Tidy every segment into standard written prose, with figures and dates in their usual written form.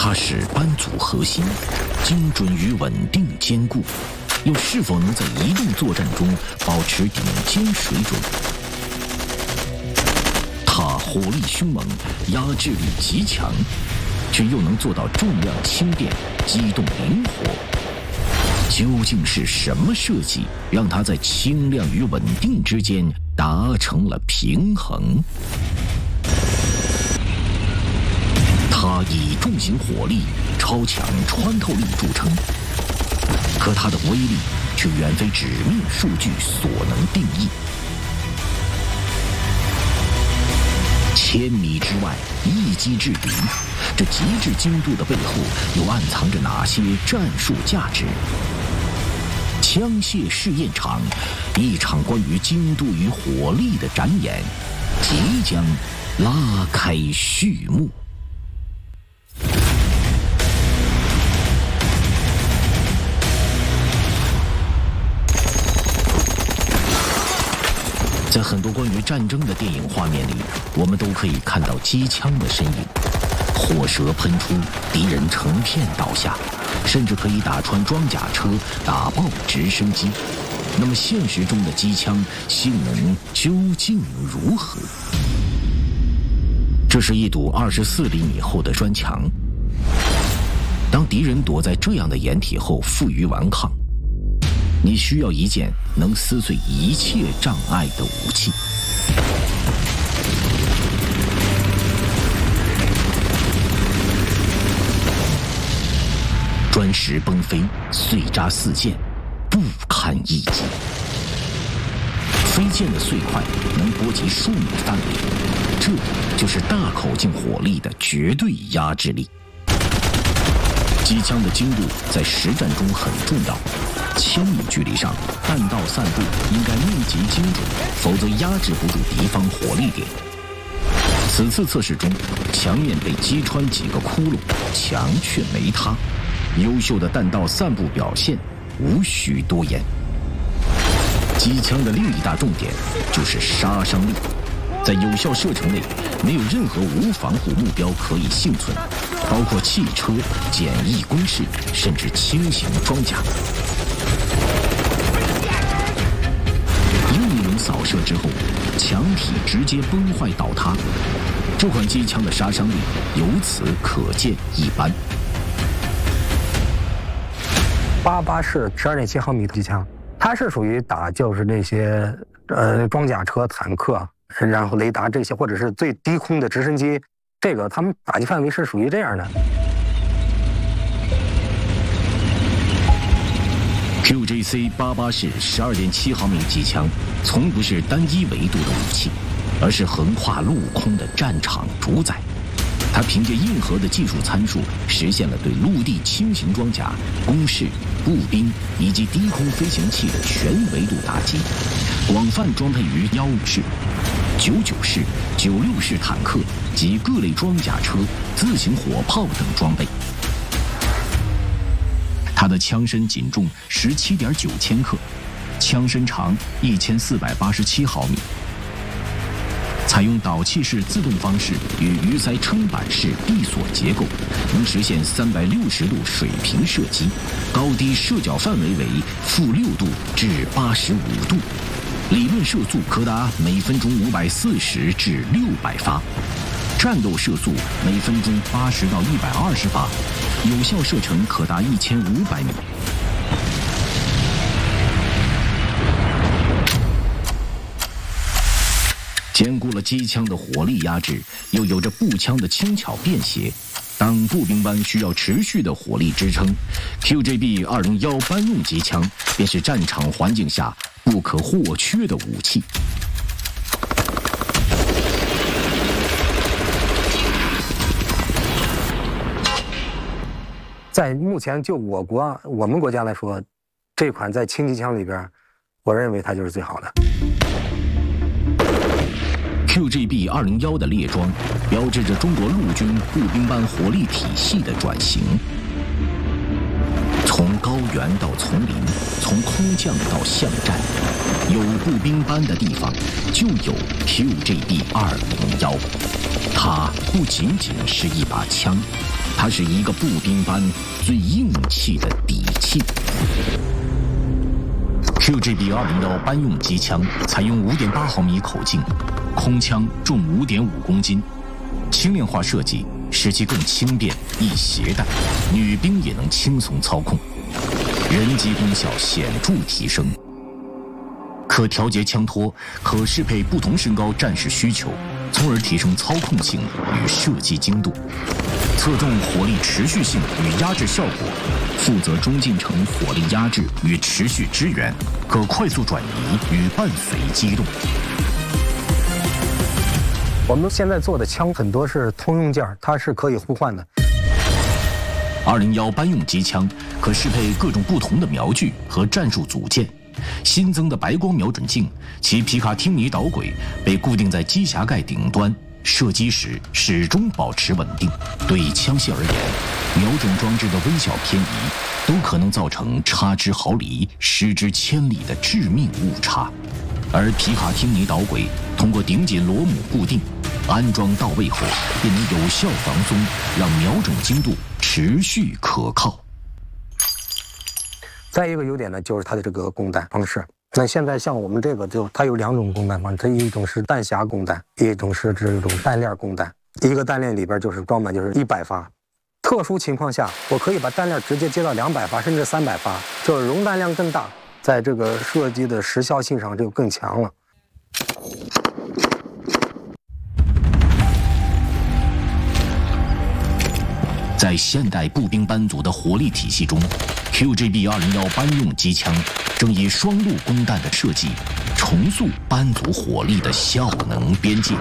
它是班组核心，精准与稳定兼顾，又是否能在移动作战中保持顶尖水准？它火力凶猛，压制力极强，却又能做到重量轻便、机动灵活。究竟是什么设计，让它在轻量与稳定之间达成了平衡？它以重型火力、超强穿透力著称，可它的威力却远非纸面数据所能定义。千米之外，一击制敌，这极致精度的背后，又暗藏着哪些战术价值？枪械试验场，一场关于精度与火力的展演，即将拉开序幕。在很多关于战争的电影画面里，我们都可以看到机枪的身影，火舌喷出，敌人成片倒下，甚至可以打穿装甲车，打爆直升机。那么现实中的机枪性能究竟如何？这是一堵24厘米厚的砖墙，当敌人躲在这样的掩体后负隅顽抗，你需要一件能撕碎一切障碍的武器。砖石崩飞，碎渣四溅，不堪一击。飞溅的碎块能波及数米范围，这就是大口径火力的绝对压制力。机枪的精度在实战中很重要。千米距离上，弹道散布应该密集精准，否则压制不住敌方火力点。此次测试中，墙面被击穿几个窟窿，墙却没塌。优秀的弹道散布表现，无需多言。机枪的另一大重点就是杀伤力，在有效射程内，没有任何无防护目标可以幸存，包括汽车、简易工事，甚至轻型装甲。又一轮扫射之后，墙体直接崩坏倒塌，这款机枪的杀伤力由此可见一斑。 88式12.7毫米机枪，它是属于打就是那些装甲车、坦克，然后雷达这些，或者是最低空的直升机，这个他们打击范围是属于这样的。 QJC 88式12.7毫米机枪从不是单一维度的武器，而是横跨陆空的战场主宰。它凭借硬核的技术参数，实现了对陆地轻型装甲、工事、步兵以及低空飞行器的全维度打击，广泛装配于15式、99式、96式坦克及各类装甲车、自行火炮等装备。它的枪身仅重17.9千克，枪身长1487毫米。采用导气式自动方式与鱼鳃撑板式闭锁结构，能实现360度水平射击，高低射角范围为-6度至85度，理论射速可达每分钟540至600发，战斗射速每分钟80到120发，有效射程可达1500米。兼顾了机枪的火力压制，又有着步枪的轻巧便携。当步兵班需要持续的火力支撑， QJB 201班用机枪便是战场环境下不可或缺的武器。 在目前就我们国家来说，这款在轻机枪里边，我认为它就是最好的。 QJB 201的列装，标志着中国陆军步兵班火力体系的转型。从高原到丛林，从空降到巷战，有步兵班的地方就有 QJB 201。它不仅仅是一把枪， 它是一个步兵班最硬气的底气。QGB-201班用机枪采用5.8毫米口径，空枪重5.5公斤，轻量化设计使其更轻便易携带，女兵也能轻松操控，人机功效显著提升。可调节枪托，可适配不同身高战士需求，从而提升操控性与射击精度。侧重火力持续性与压制效果，负责中近程火力压制与持续支援，可快速转移与伴随机动。 我们现在做的枪很多是通用件，它是可以互换的。 201班用机枪可适配各种不同的瞄具和战术组件。新增的白光瞄准镜，其皮卡汀尼导轨被固定在机匣盖顶端，射击时始终保持稳定。对枪械而言，瞄准装置的微小偏移都可能造成差之毫厘、失之千里的致命误差。而皮卡汀尼导轨通过顶紧螺母固定，安装到位后便能有效防松，让瞄准精度持续可靠。 再一个优点呢，就是它的这个供弹方式。那现在像我们这个它有2种供弹方式，它一种是弹匣供弹，一种是这种弹链供弹。一个弹链里边就是装满就是100发，特殊情况下我可以把弹链直接接到200发甚至300发，就是容弹量更大，在这个射击的时效性上就更强了。 在现代步兵班组的火力体系中，QGB-201班用机枪正以双路供弹的设计，重塑班组火力的效能边界。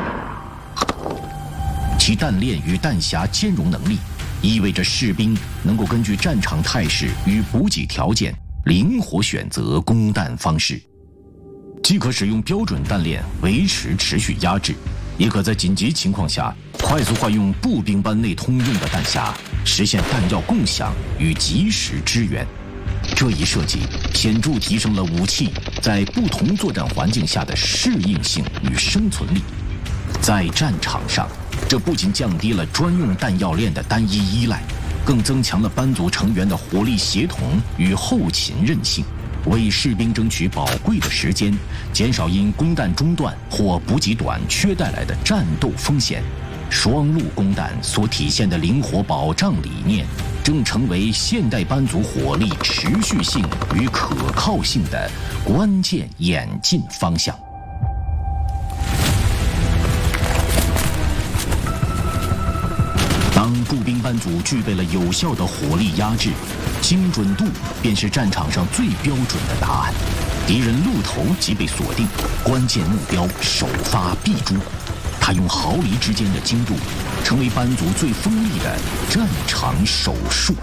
其弹链与弹匣兼容能力，意味着士兵能够根据战场态势与补给条件，灵活选择供弹方式，既可使用标准弹链维持持续压制，也可在紧急情况下快速换用步兵班内通用的弹匣，实现弹药共享与及时支援。这一设计显著提升了武器在不同作战环境下的适应性与生存力。在战场上，这不仅降低了专用弹药链的单一依赖，更增强了班组成员的火力协同与后勤韧性，为士兵争取宝贵的时间，减少因供弹中断或补给短缺带来的战斗风险。双路供弹所体现的灵活保障理念，正成为现代班组火力持续性与可靠性的关键演进方向。当步兵班组具备了有效的火力压制，精准度便是战场上最标准的答案。敌人路头即被锁定，关键目标首发必诛。他用毫厘之间的精度，成为班组最锋利的战场手术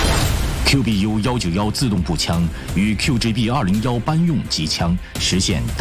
刀。QBU-191自动步枪与 QGB-201班用机枪实现